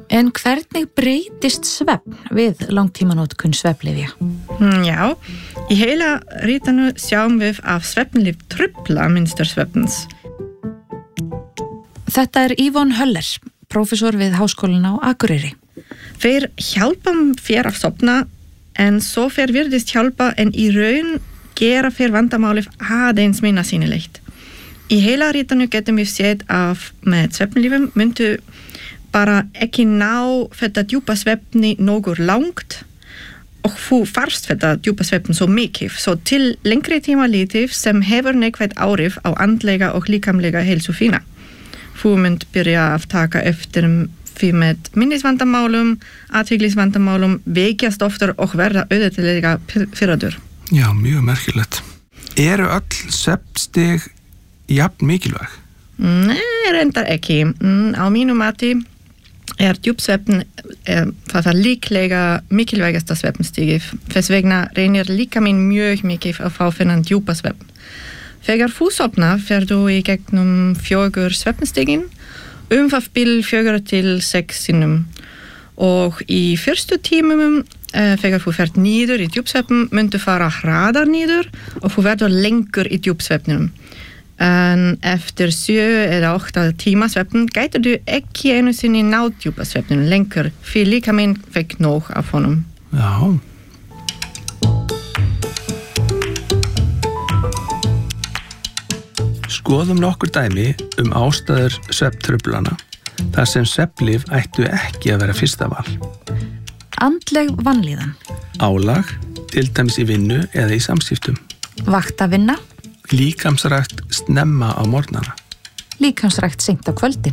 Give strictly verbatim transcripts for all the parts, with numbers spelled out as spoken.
En hvernig breytist svefn við langtímanótkun svefnlyfja? Já, í heila ritinu sjáum við að svefnlyf trufla mynstur svefns. Þetta er Yvonne Höller, prófessor við Háskólann á Akureyri. Þeir hjálpa þér að sofna, en svo þeir virðist hjálpa en í raun gera þeir vandamálið aðeins minna sýnilegt. Í heila ritinu getum við séð að með svefnlyfjum myndu bara ekki ná þetta djúpa svefni nógur langt og þú farst þetta djúpa svefn svo mikið, svo til lengri tíma litið sem hefur neikvætt áhrif á andlega og líkamlega heilsu þína. Þú mynd byrja að taka eftir því með minnisvandamálum, athyglisvandamálum, veikjast oftar og verða auðvitað pirraður. Já, mjög merkilegt. Eru öll svefnstig jafn mikilvæg? Nei, reyndar ekki. Á mínu mati er djúpsvefn er, það er líklega mikilvægasta svefnstigið. Þess vegna reynir líka minn mjög mikið að fá þennan djúpa svefn. Þegar þú sofnar ferðu í gegnum fjögur svefnstigin, um það bil fjögur til sex sinnum. Og í fyrstu tímum, eh, þegar þú ferð niður í djúpsvefn, myndu fara hraðar niður og þú verður lengur í djúpsvefnum. En eftir sjö eða átta tíma svefn gætir du ekki einu sinni ná djúpa svefnum lengur, því líka minn fekk nóg af honum. Já. Skoðum nokkur dæmi um ástæður svefntruflana, þar sem svefnlyf ættu ekki að vera fyrsta val. Andleg vanlíðan. Álag, til dæmis í vinnu eða í samskiptum. Vaktavinna. Líkamsrækt snemma á morgnana. Líkamsrækt seint á kvöldin.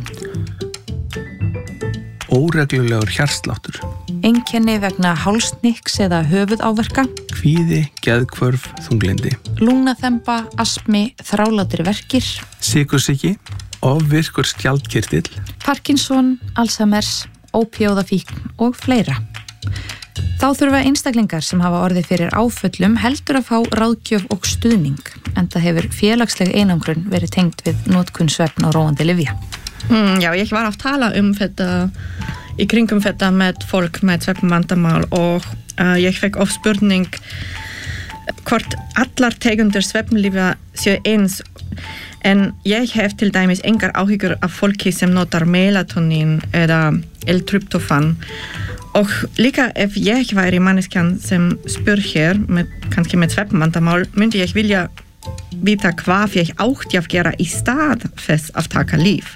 Óreglulegur hjartsláttur. Einkenni vegna hálsnikks eða höfuðáverka. Kvíði, geðhvörf, þunglyndi. Lungnaþemba, astmi, þrálátir verkir. Sykursýki, ofvirkur skjaldkirtill. Parkinson, Alzheimers, ópíóðafíkn og fleira. Þá þurfa einstaklingar sem hafa orðið fyrir áföllum heldur að fá ráðgjöf og stuðning, en það hefur félagsleg einangrun verið tengd við notkun svefn og róandi lyfja. Mm, já, ég var að tala um þetta í kringum þetta með fólk með svefnvandamál og uh, ég fekk of spurning hvort allar tegundir svefnlyfja séu eins, en ég hef til dæmis engar áhyggjur af fólki sem notar melatonin eða L-tryptofan. Og líka ef ég væri manneskjan sem spyr hér, með, kannski með svefnvandamál, myndi ég vilja vita hvað ég átti að gera í stað þess að taka lyf.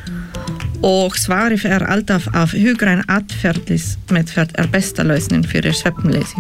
Og svarið er alltaf að hugræn atferlismeðferð er besta lausnin fyrir svefnleysi.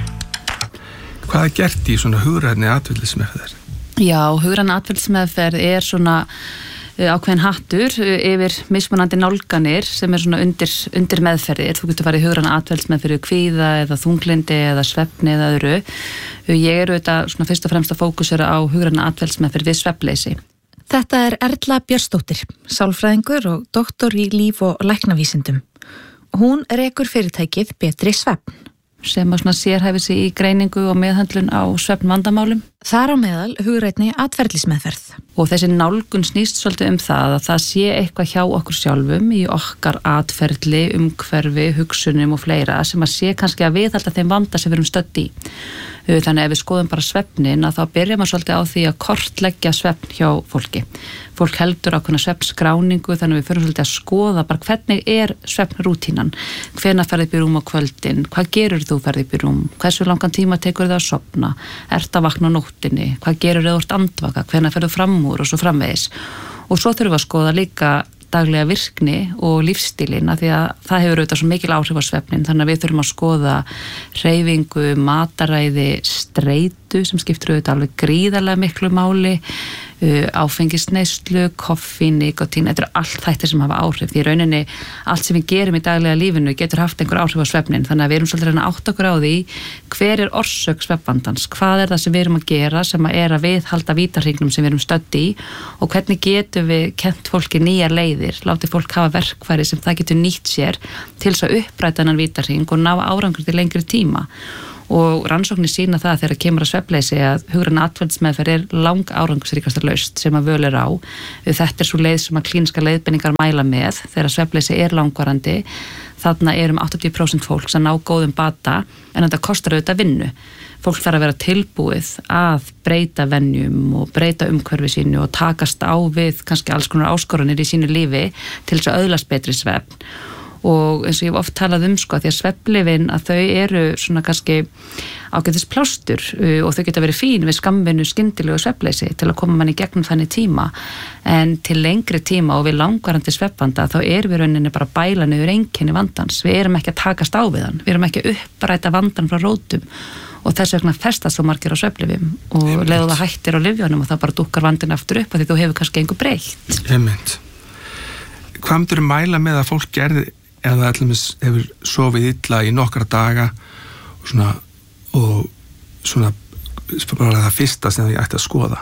Hvað er gert í svona hugrænni atferlismeðferð? Já, hugræn atferlismeðferð er svona ákveðin hattur yfir mismunandi nálganir sem er svona undir, undir meðferðir. Þú getur farið hugræna atferlismeðferð kvíða eða þunglindi eða svefni eða öðru. Ég er auðvitað svona fyrst og fremst að fókusera á hugræna atferlismeðferð við svefnleysi. Þetta er Erla Björnsdóttir, sálfræðingur og doktor í líf- og læknavísindum. Hún rekur fyrirtækið Betri svefn, sem að svona sérhæfi sig í greiningu og meðhöndlun á svefnvandamálum. Þar á meðal hugrænni atferlismeðferð. Og þessi nálgun snýst svolítið um það að það sé eitthvað hjá okkur sjálfum í okkar atferli, umhverfi, hugsunum og fleira sem að sé kannski að viðhalda þeim vanda sem við erum stödd í. Þannig ef við skoðum bara svefnin að þá byrja maður svolítið á því að kortleggja svefn hjá fólki. Fólk heldur ákveðna svefnskráningu, þannig við fyrir svolítið að skoða bara hvernig er svefnrútínan. Hvenær ferðu upp í rúm á kvöldin? Hvað gerur þú ferðu upp í rúm? Hversu langan tíma tekur þið að sofna? Ert að vakna á nóttinni? Hvað gerur þið úr andvaka? Hvenær ferðu fram úr og svo framvegis? Og svo þurfum við að skoða líka daglega virkni og lífstílina því að það hefur auðvitað svo mikil áhrif á svefnin, þannig að við þurfum að skoða hreyfingu, mataræði, streitu sem skiptir auðvitað alveg gríðarlega miklu máli, áfengisneyslu, koffi, nikotín, þetta eru allt þættir sem hafa áhrif. Því í rauninni allt sem við gerum í daglega lífinu getur haft einhver áhrif á svefnin, þannig að við erum svolítið að reyna að átta okkur á því hver er orsök svefnvandans, hvað er það sem við erum að gera sem að er að viðhalda vítahringnum sem við erum stödd í og hvernig getum við kennt fólki nýjar leiðir, látið fólk hafa verkfæri sem það getur nýtt sér til þess að uppræta þennan vítahring og ná árangur til lengri tíma. og rannsóknir sína það þegar kemur að svefnleysi að hugræn atferlismeðferð er lang árangursríkasta lausn sem að völ er á. Þetta er svo leið sem að klíniska leiðbeiningar mæla með þegar svefnleysi er langvarandi. Þarna er um áttatíu prósent fólks að ná góðum bata en þetta kostar auðvitað vinnu. Fólk þarf að vera tilbúið að breyta venjum og breyta umhverfi sínu og takast á við kannski alls konar áskorunir í sínu lífi til þess að öðlast betri svefn. Og eins og ég hef oft talað um sko að því að svefnlyfin að þau eru svona kannski ágætis plástur og þau geta verið fín við skammvinnu, skyndilegu svefnleysi til að koma manni gegnum þannig tíma en til lengri tíma og við langvarandi svefnvanda þá erum við rauninni bara að bæla niður einkenni vandans, við erum ekki að takast á við hann, við erum ekki að uppræta vandan frá rótum og þess vegna festast svo margir á svefnlyfjum og leiðu það hættir á lyfjunum og það bara dúkkar vandin aftur upp af því þú hefur kannski engu breytt. Einmitt. Hvað myndirðu mæla með að fólk gerði eða allir hefur sofið illa í nokkra daga og svona, og svona bara það fyrsta sem þið ætti að skoða?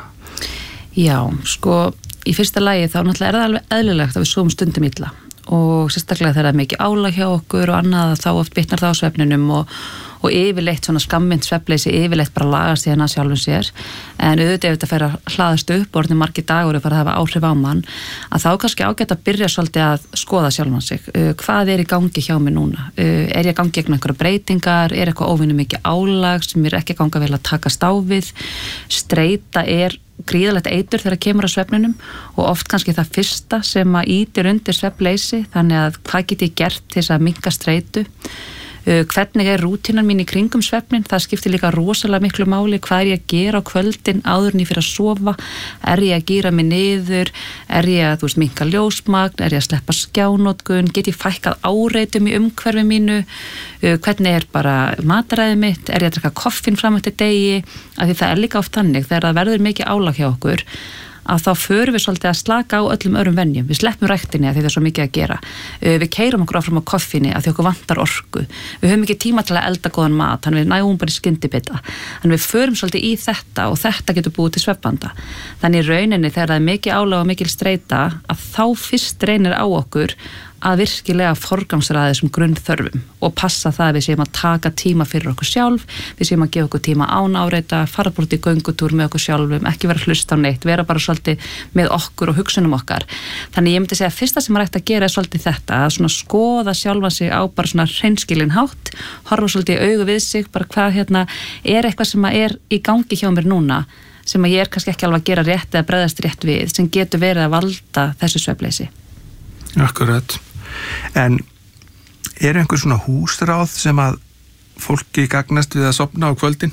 Já, sko, í fyrsta lagi þá náttúrulega er það alveg eðlilegt að við sofum stundum illa og sérstaklega þegar það er mikið álag hjá okkur og annað þá oft bitnar það á svefninum og, og yfirleitt svona skammind svefnleysi yfirleitt bara lagast í hana sjálfum sér en auðvitað ef þetta fer að hlaðast upp og orðin margir dagur og fara að hafa áhrif á mann að þá kannski ágætt að byrja svolítið að skoða sjálfan sig. Uh, hvað er í gangi hjá mig núna? Uh, er ég að gangi gegn einhverja breytingar? Er eitthvað óvinnu mikið álag sem ég er ekki að ganga vel að takast á við? Streita er gríðalegt eitur þegar kemur að svefninum og oft kannski það fyrsta sem að ýtir undir svefnleysi þannig að hvað get ég gert til þess að minnka streitu uh, hvernig er rútínan mín í kringum svefnin, það skiptir líka rosalega miklu máli, hvað er ég að gera á kvöldin áður en ég fyrir að sofa, er ég að gíra mig niður, er ég að þú veist minnka ljósmagn, er ég að sleppa skjánótkun, get ég fækkað áreitum í umhverfi mínu, uh, hvernig er bara mataræðið mitt, er ég að drekka koffín fram eftir degi, af því það er líka oft þannig þegar það verður mikið álag hjá okkur að þá förum við svolítið að slaka á öllum öðrum venjum, við sleppum ræktinni að því það er svo mikið að gera, við keyrum okkur áfram á koffinni að því okkur vantar orku, við höfum ekki tíma til að elda góðan mat, þannig við nægum bara í skyndibita, þannig við förum svolítið í þetta og þetta getur búið til svefnvanda, þannig í rauninni þegar það er mikið álag og mikil streita að þá fyrst reynir á okkur að virkilega forgangsraða þessum grunnþörfum og passa það að við séum að taka tíma fyrir okkur sjálf, við séum að gefa okkur tíma án áreita, fara bort í göngutúr með okkur sjálfum, ekki vera hlust á neitt, vera bara svolítið með okkur og hugsunum okkar. Þannig ég myndi segja að fyrsta sem maður ætti að gera er svolítið þetta, að svona skoða sjálfa sig á bara svona hreinskilinn hátt, horfa svolítið í augu við sig, bara hvað hérna er eitthvað sem er í gangi hjá mér núna, sem að ég er kannski ekki alveg að gera rétt eða bregðast rétt við, sem getur verið að valda þessu svefnleysi. Akkurat. En er einhver svona húsráð sem að fólki gagnast við að sofna á kvöldin?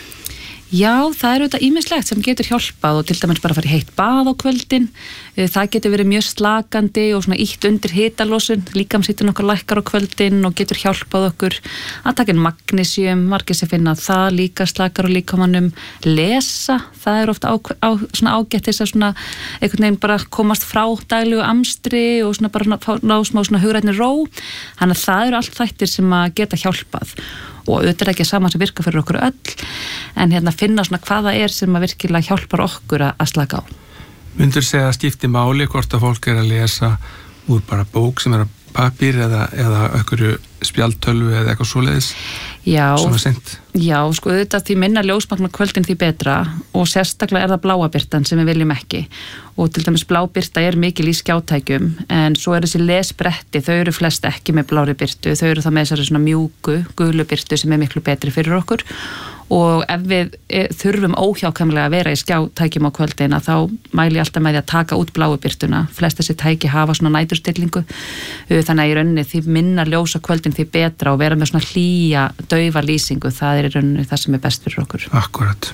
Já, það er auðvitað ýmislegt sem getur hjálpað og til dæmis bara að fara í heitt bað á kvöldin. Það getur verið mjög slakandi og svona ítt undir hitalósun, líkamshitun okkar lækkar á kvöldin og getur hjálpað okkur að taka inn magnesium, margir sem finna það líka slakar á líkamanum, lesa, það er ofta á, á, svona ágætt þess að svona einhvern veginn bara komast frá daglegu amstri og svona bara ná smá svona hugrænni ró, þannig að það eru allt þættir sem að geta hjálpað. Og auðvitað er ekki saman sem virka fyrir okkur öll en hérna finna svona hvaða er sem að virkilega hjálpar okkur að slaka á. Myndur segja að skipti máli hvort að fólk er að lesa úr bara bók sem er að pappír eða, eða einhverju spjaldtölvu eða eitthvað svoleiðis? Já, svona sent? Já, sko auðvitað því minna ljósmagn á kvöldin því betra og sérstaklega er það bláabirtan sem við viljum ekki og til dæmis blábirta er mikil í skjátækjum en svo er þessi lesbretti, þau eru flest ekki með blári birtu, þau eru það með þessari svona mjúku, gulu birtu sem er miklu betri fyrir okkur og ef við þurfum óhjákvæmlega að vera í skjátækjum á kvöldina þá mæli ég alltaf með því að taka út bláu birtuna, flest þessi tæki hafa svona næturstillingu þannig að í rauninni því minna ljós á kvöldin því betra og vera með svona hlýja, daufa lýsingu, það er í rauninni það sem er best fyrir okkur. Akkurat.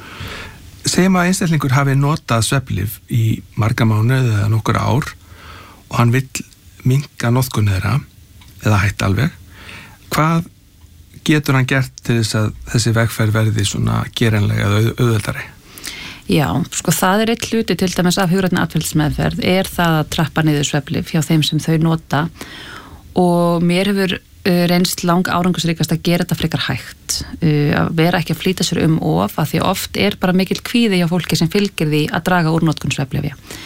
Segjum að einstaklingur hafi notað svefnlyf í marga mánuði eða nokkur ár og hann vill minnka notkun þeirra eða hætta alveg. Hvað getur hann gert til þess að þessi vegferð verði svona geranlega eða auðveldari? Já, sko það er eitt hluti til dæmis af hugrænni atferlismeðferð er það að trappa niður svefnlyf hjá þeim sem þau nota og mér hefur reynst lang árangusríkast að gera þetta frekar hægt að vera ekki að flýta sér um of að því oft er bara mikil kvíði hjá fólki sem fylgir því að draga úr notkun svefnlyfja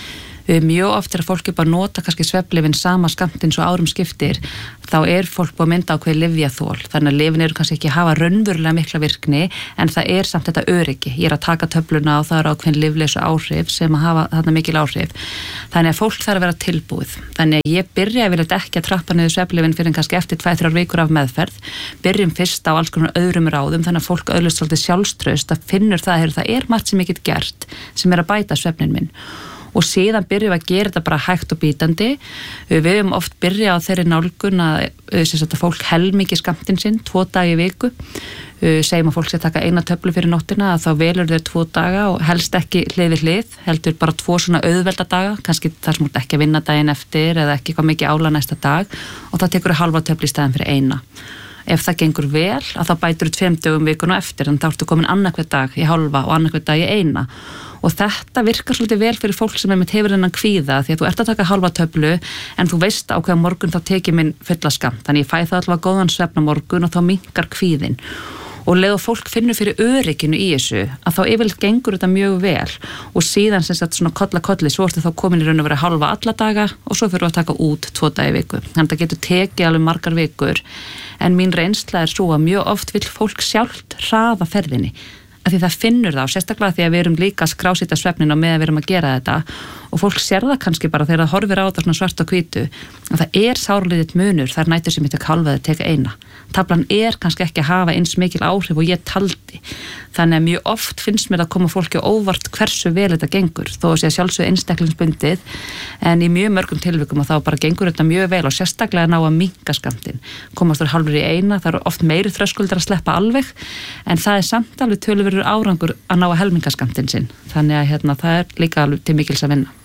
Mjög oft er að fólk er bara að nota kannski svefnlyfin sama skammtinn svo árum skiptir, þá er fólk búið að mynda ákveði lyfjaþol, þannig að lyfin eru kannski ekki að hafa raunverulega mikla virkni, en það er samt þetta öryggi. Ég er að taka töfluna og það eru ákveðin lyfleysu áhrif sem að hafa þarna mikil áhrif. Þannig að fólk þarf að vera tilbúið. Þannig að ég byrja yfirleitt ekki að trappa niður svefnlyfin fyrir kannski eftir tvær til þrjár vikur af meðferð. Byrjum fyrst á alls konar öðrum ráðum, þannig að fólk öðlast svolítið sjálfstraust að finnur það, heyrðu, það er margt sem ég get gert sem er að bæta svefnin minn. Og síðan byrjum við að gera þetta bara hægt og bítandi. Við höfum oft byrjað á þeirri nálgun að, að fólk helmingi skammtinn sinn, tvo daga í viku. Segjum að fólk sé að taka eina töflu fyrir nóttina, að þá velur þeir tvo daga og helst ekki hlið við hlið, heldur bara tvo svona auðvelda daga, kannski þar sem þú ert ekki að vinna daginn eftir eða ekki hvað mikið ála næsta dag, og þá tekur þau halva töflu í staðinn fyrir eina. Ef það gengur vel, að þá bætur þú tveim dögum vikun og eftir, en þá ertu komin annarkvæð dag í halva og annarkvæð dag í eina. Og þetta virkar svolítið vel fyrir fólk sem er með hefur þennan kvíða, því að þú ert að taka halva töflu en þú veist á hvaða morgun þá tekið minn fulla skammt, þannig ég fæ það allavega góðan svefn á morgun og þá minnkar kvíðin. Og leið og fólk finnur fyrir örygginu í þessu, að þá yfirleitt gengur þetta mjög vel, og síðan sem sagt svona kolla kolli, svo ertu þá komin í raun og vera halva alla daga og svo fyrir að taka út tvo daga í viku. Þannig að það getur tekið alveg margar vikur, en mín reynsla er svo að mjög oft vill fólk sjálft hraða ferðinni, af því það finnur það, og sérstaklega því að við erum líka að skrásýta svefnin á meðan við erum að gera þetta, og fólk sér það kannski bara þegar það horfir á þetta svona svart og hvítu, að það er sárliðitt munur, það er nætur sem ég tek halva eða teka eina. Taflan er kannski ekki að hafa eins mikil áhrif og ég taldi, þannig að mjög oft finnst mér að koma fólki óvart hversu vel þetta gengur, þó að sé að sjálfsögðu einstaklingsbundið, en í mjög mörgum tilvikum og þá bara gengur þetta mjög vel og sérstaklega ná að minnka skammtinn, komast þar hálfur í eina, það eru oft meiri þröskuldar að sleppa alveg, en það er samt alveg töluverður árangur að ná að helminga skammtinn sinn, þannig að hérna, það er líka alveg til mikils að vinna.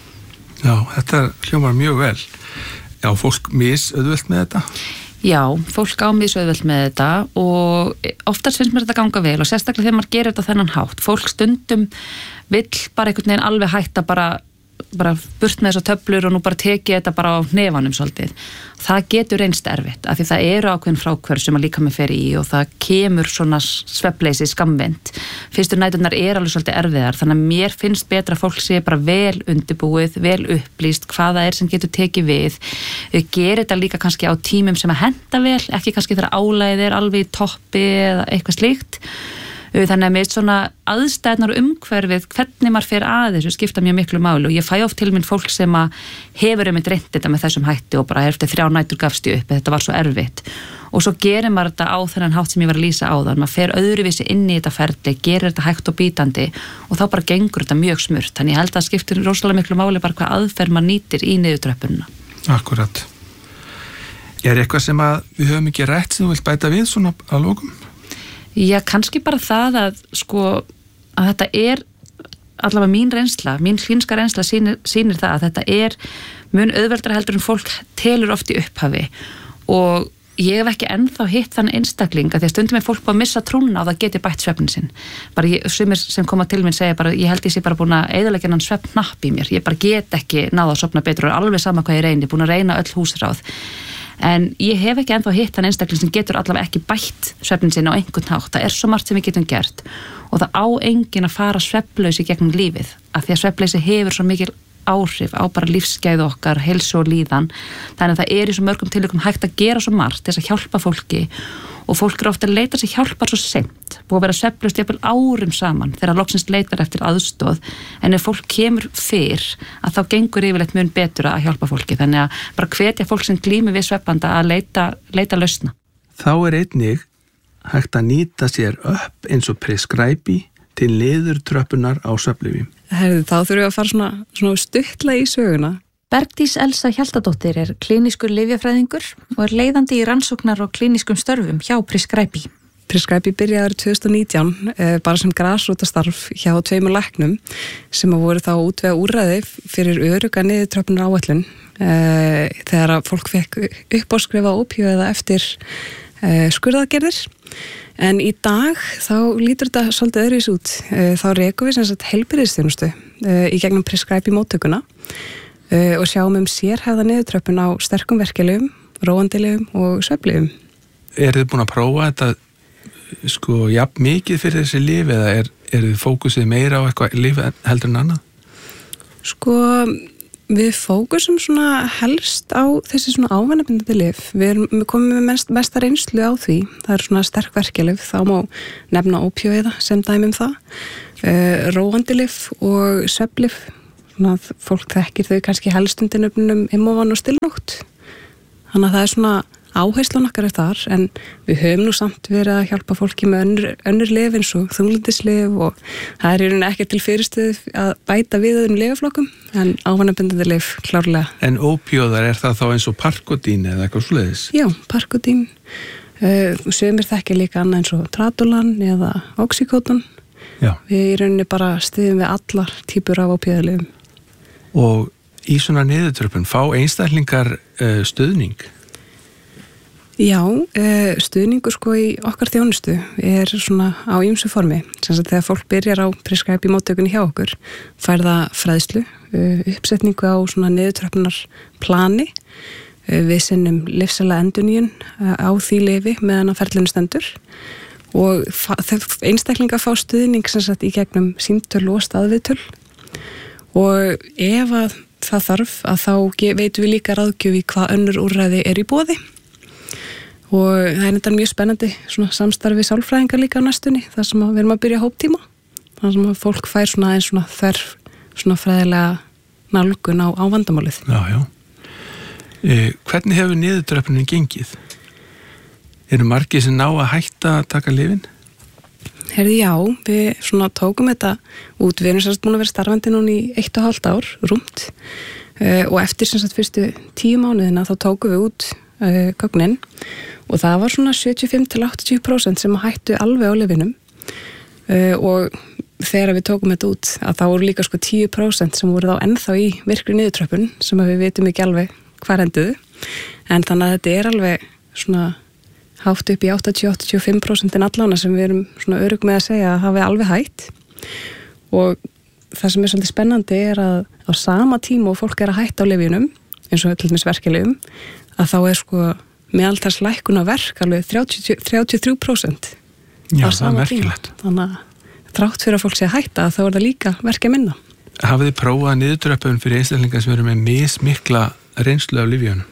Já, þetta hljómar mjög vel. Já, fólk misauðvelt með þetta? Já, fólk á misauðvelt með þetta og oftast finnst mér þetta ganga vel og sérstaklega þegar maður gerir þetta þennan hátt. Fólk stundum vill bara einhvern veginn alveg hætta bara, bara burt með þessar töflur og nú bara tekið þetta bara á hnefanum svolítið. Það getur reynst erfitt af því það eru ákveðin frákvörð sem að líka með fer í og það kemur svona svefnleysi skammvinnt. Fyrstu næturnar er alveg svolítið erfiðar, þannig að mér finnst betra að fólk sé bara vel undirbúið, vel upplýst hvað það er sem getur tekið við. Gerir þetta líka kannski á tímum sem að henda vel, ekki kannski þegar álagið er alveg í toppi eða eitthvað slíkt. Þannig að með svona aðstæðnar og umhverfið, hvernig maður fer að þessu skipta mjög miklu máli og ég fæ oft til minn fólk sem að hefur um eitt reynt þetta með þessum hætti og bara eftir þrjá nætur gafst ég upp, þetta var svo erfitt. Og svo gerir maður þetta á þennan hátt sem ég var að lýsa á þann, maður fer öðruvísi inn í þetta ferli, gerir þetta hægt og bítandi og þá bara gengur þetta mjög smurt. Þannig ég held að það skiptir rosalega miklu máli bara hvað aðferð maður nýtir í niðurtröppunina. Akkurat. Er eitthvað sem að við höfum ekki rætt sem þú vilt bæta við svona að lokum? Já, kannski bara það að sko að þetta er allavega mín reynsla, mín klínska reynsla sýnir, sýnir það að þetta er mun auðveldara heldur en fólk telur oft í upphafi og ég hef ekki ennþá hitt þann einstakling að því að stundum er fólk bara að missa trúna á það geti bætt svefnin sinn. Bara ég, sumir sem koma til minn segja bara, ég held ég sé bara búin að eyðileggja þennan svefnnapp í mér, ég bara get ekki náða að sofna betur og alveg sama hvað ég reyni, búin að reyna öll húsráð. En ég hef ekki ennþá hitt þann einstakling sem getur allavega ekki bætt svefnin sinni á einhvern hátt. Það er svo margt sem við getum gert og það á enginn að fara svefnlaus í gegnum lífið af því að svefnleysi hefur svo mikil áhrif á bara lífsgæði okkar, heilsu og líðan. Þannig að það er í svo mörgum tilvikum hægt að gera svo margt til þess að hjálpa fólki og fólk eru ofta að leita sér hjálpar svo seint, búið að vera svefnlaust jafnvel árum saman þegar loksins leitar eftir aðstoð, en ef fólk kemur fyrr að þá gengur yfirleitt mun betur að hjálpa fólki, þannig að bara hvetja fólk sem glímir við svefnvanda að leita, leita lausna. Þá er einnig hægt að nýta sér upp eins og prescribe til niðurtröppunar á svefnlyfjum. Herðu, þá þurfum við að fara svona, svona stuttla í söguna. Bergdís Elsa Hjaltadóttir er klínískur lyfjafræðingur og er leiðandi í rannsóknar og klínískum störfum hjá Prescribe. Prescribe byrjaði árið tvö þúsund og nítján eh, bara sem grasrótastarf hjá tveimur læknum sem að voru þá útvega úrræði fyrir örugga niðurtröppunar áætlun eh, þegar að fólk fekk uppáskrifa ópíóíða eftir eh, skurðaðgerðir. En í dag þá lítur þetta svolítið öðruvísi út. Eh, þá rekum við sem sagt heilbrigðisþjónustu eh, í gegnum Prescribe móttökuna Uh, og sjáum um sérhæfða niðurtröppun á sterkum verkjalyfjum, róandi lyfjum og svefnlyfjum. Er þið búin að prófa þetta sko jafn mikið fyrir þessi lyf eða er, er þið fókusið meira á eitthvað lyf heldur en annað? Sko, Við fókusum svona helst á þessi svona ávænabindandi lyf. Við, erum, við komum með mest, mesta reynslu á því. Það er svona sterk verkjalyf, þá má nefna ópíóíða sem dæmi um það. Uh, róandi lyf og svefnlyf. Svona að fólk þekkir þau kannski helst undir nöfnum Immovan og Stilnoct. Þannig að það er svona áherslan okkar er þar, en við höfum nú samt verið að hjálpa fólki með önnur, önnur lyf eins og þunglyndislyf og það er í rauninni ekki til fyrirstöð að bæta við öðrum lyfjaflokkum, en ávanabindandi lyf klárlega. En ópíóðar, er það þá eins og Parkodín eða eitthvað svoleiðis? Já, Parkodín. Uh, sumir þekkja líka annað eins og Tradolan eða Oxycodon. Já. Við í rauninni bara styðum við allar típur af ópíóðalyfum. Og í svona niðurtröppun, fá einstaklingar uh, stuðning? Já, stuðningur sko í okkar þjónustu er svona á ýmsu formi. Sem að þegar fólk byrjar á prescribe í móttökunni hjá okkur, fær það fræðslu, uppsetningu á svona niðurtröppunar plani, við sinnum lyfsæla endurnýjun á því lyfi meðan á ferlinu stendur og einstaklingar fá stuðning sem sagt í gegnum símtöl og staðviðtöl og ef að það þarf að þá veitum við líka ráðgjöf í hvað önnur úrræði er í boði. Og það er þetta mjög spennandi svona samstarfi sálfræðingar líka á næstunni, þar sem við erum að byrja hóptíma, þar sem að fólk fær svona eins svona þörf, svona fræðilega nálgun á, á vandamálið. Já, já. E, hvernig hefur niðurdröppunin gengið? Eru margir sem ná að hætta að taka lyfin? Herði já, við svona tókum þetta út, við erum sérst búin að vera starfandi núna í eitt og hálft ár, rúmt, e, og eftir sem sagt fyrstu tíu mánuðina þá tókum við út e, gögnin og það var svona sjötíu og fimm til áttatíu prósent sem hættu alveg á lyfinum uh, og þegar við tókum þetta út að þá voru líka sko tíu prósent sem voru þá ennþá í virkri niðurtröppun sem við vitum ekki alveg hvar enduðu, en þannig að þetta er alveg svona hátt upp í áttatíu til áttatíu og fimm prósent allána sem við erum svona örugg með að segja að hafi alveg hætt og það sem er svolítið spennandi er að á sama tíma og fólk er að hætta á lyfjunum eins og til dæmis verkjalyfjum að þá er sko meðaltals lækkun á verk alveg þrjátíu til þrjátíu og þrjú prósent Já, á það er sama tíma. merkilegt. Þannig að þrátt fyrir að fólk sé að hætta þá er það líka verkja minna. Hafið þið prófað niðurdröppun fyrir einstaklingar sem eru með mismikla reynslu af lyfjunum?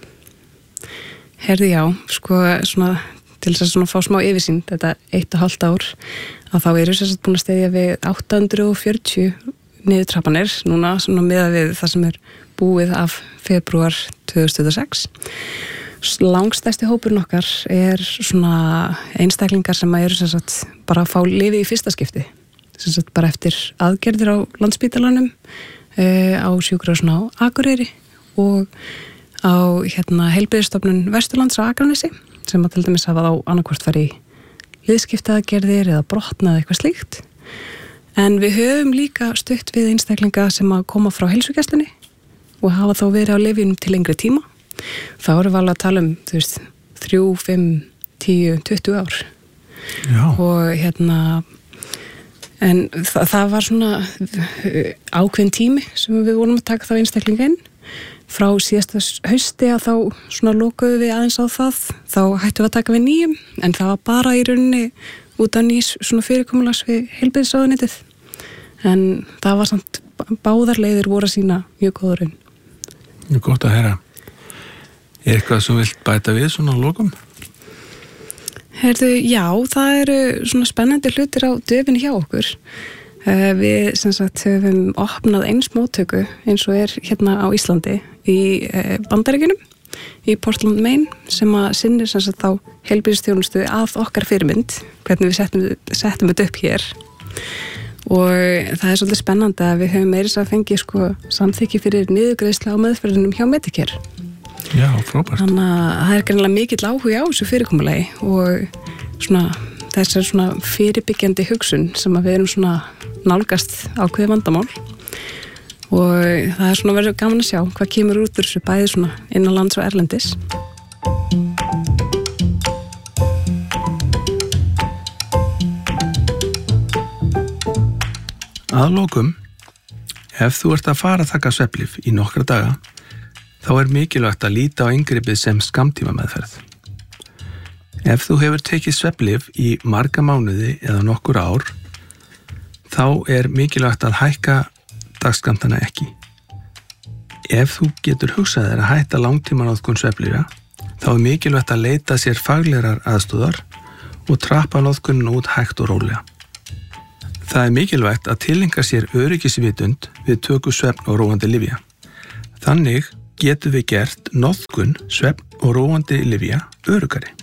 Herði já, sko svona til þess að svona fá smá yfirsýn þetta eitt og hálft ár að þá eru sérst búin að steyðja við átta hundruð og fjörutíu niðurtrappanir núna svona miðað við það sem er búið af febrúar tvö þúsund tuttugu og sex. Langstæsti hópurinn okkar er svona einstaklingar sem eru sem sagt bara að fá lyfi í fyrsta skipti sem sagt bara eftir aðgerðir á Landspítalanum e, á sjúkrahúsinu á Akureyri og á hérna heilbrigðisstofnun Vesturlands á Akranesi sem að til dæmis hafa þá annarkvort farið í liðskiptaaðgerðir eða brotna eða eitthvað slíkt en við höfum líka stutt við einstaklinga sem að koma frá heilsugæslunni og hafa þá verið á lyfjunum til lengri tíma. Þá erum við alveg að tala um, þú veist, þrjú, fimm, tíu, tuttugu ár. Já. Og hérna, en það, það var svona ákveðin tími sem við vorum að taka þá einstaklinga inn. Frá síðasta hausti að þá svona lokuðu við aðeins á það, þá hættum við að taka við nýjum, en það var bara í rauninni út af nýs svona fyrirkomulags við heilbrigðisráðuneytið. En það var samt, báðar leiðir voru að sína mjög góða raun. Mjög gott að heyra. Er eitthvað sem vilt bæta við svona á lokum? Herðu, já, það eru svona spennandi hlutir á döfinni hjá okkur. Uh, við sem sagt höfum opnað eins móttöku eins og er hérna á Íslandi í uh, Bandaríkjunum, í Portland, Maine, sem að sinnir sem sagt þá heilbrigðisþjónustu að okkar fyrirmynd, hvernig við settum, settum þetta upp hér. Og það er svolítið spennandi að við höfum meira að fengi sko samþykki fyrir niðurgreiðslu á meðferðinum hjá Medicare. Já, frábært. Þannig að það er greinilega mikill áhugi á þessu fyrirkomulagi og svona þessar svona fyrirbyggjandi hugsun sem að við erum svona nálgast ákveði vandamál og það er svona verið gaman að sjá hvað kemur út úr þessu bæði svona innanlands og erlendis. Að lokum, ef þú ert að fara að taka svefnlyf í nokkra daga, þá er mikilvægt að líta á inngripið sem skammtíma meðferð. Ef þú hefur tekið svefnlyf í marga mánuði eða nokkur ár, þá er mikilvægt að hækka dagskammtana ekki. Ef þú getur hugsað þér að hætta langtímanotkun svefnlyfja, þá er mikilvægt að leita sér faglegar aðstöðar og trappa notkunin út hægt og rólega. Það er mikilvægt að tilenga sér öryggisvitund við töku svefn og róandi lyfja. Þannig getum við gert notkun svefn og róandi lyfja öruggari.